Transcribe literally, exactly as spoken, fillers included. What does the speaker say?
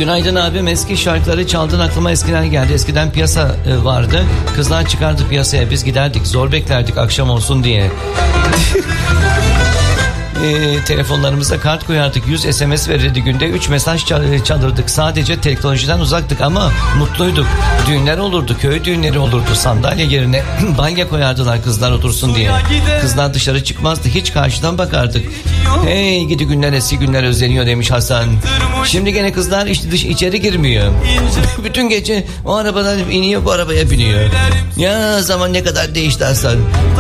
Günaydın abim, eski şarkıları çaldın, aklıma eskiler geldi. Eskiden piyasa e, vardı. Kızlar çıkardı piyasaya, biz giderdik, zor beklerdik akşam olsun diye. E, telefonlarımıza kart koyardık, yüz S M S verirdi günde, üç mesaj çal- çalırdık. Sadece teknolojiden uzaktık ama mutluyduk. Düğünler olurdu, köy düğünleri olurdu, sandalye yerine balya koyardılar kızlar otursun diye. Kızlar dışarı çıkmazdı, hiç karşıdan bakardık. Hey gidi günler, eski günler özleniyor demiş Hasan. Şimdi gene kızlar işte dış içeri girmiyor. Bütün gece o arabadan iniyor, bu arabaya biniyor. Ya zaman ne kadar değişti Hasan.